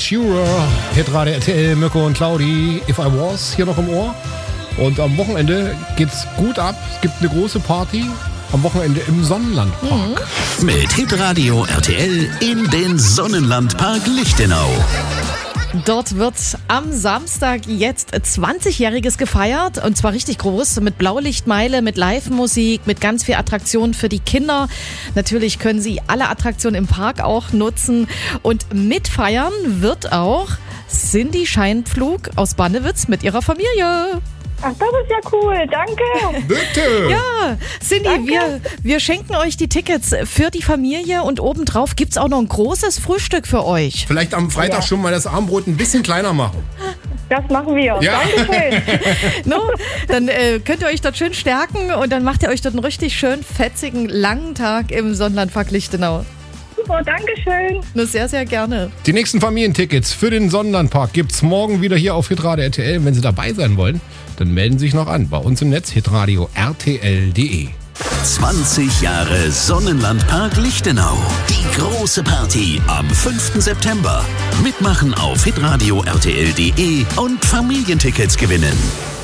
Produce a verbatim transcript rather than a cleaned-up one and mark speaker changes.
Speaker 1: Shearer, Hitradio R T L, Mirko und Claudi, If I Was, hier noch im Ohr. Und am Wochenende geht's gut ab. Es gibt eine große Party am Wochenende im Sonnenlandpark.
Speaker 2: Mhm. Mit Hitradio R T L in den Sonnenlandpark Lichtenau.
Speaker 3: Dort wird am Samstag jetzt zwanzigjähriges gefeiert und zwar richtig groß mit Blaulichtmeile, mit Live-Musik, mit ganz viel Attraktionen für die Kinder. Natürlich können Sie alle Attraktionen im Park auch nutzen und mitfeiern wird auch Cindy Scheinpflug aus Bannewitz mit ihrer Familie.
Speaker 4: Ach, das ist ja cool, danke.
Speaker 1: Bitte.
Speaker 3: Ja, Cindy, wir, wir schenken euch die Tickets für die Familie und obendrauf gibt's auch noch ein großes Frühstück für euch.
Speaker 1: Vielleicht am Freitag
Speaker 4: Ja.
Speaker 1: schon mal das Armbrot ein bisschen kleiner machen.
Speaker 4: Das machen wir.
Speaker 1: Ja.
Speaker 4: Dankeschön.
Speaker 3: No? Dann äh, könnt ihr euch dort schön stärken und dann macht ihr euch dort einen richtig schön fetzigen, langen Tag im Sonnenlandpark Lichtenau.
Speaker 4: Super, dankeschön.
Speaker 3: Nur sehr, sehr gerne.
Speaker 1: Die nächsten Familientickets für den Sonnenlandpark gibt's morgen wieder hier auf Hitradio R T L. Wenn Sie dabei sein wollen, dann melden Sie sich noch an bei uns im Netz hitradio R T L punkt de.
Speaker 2: zwanzig Jahre Sonnenlandpark Lichtenau. Die große Party am fünften September. Mitmachen auf hitradio R T L punkt de und Familientickets gewinnen.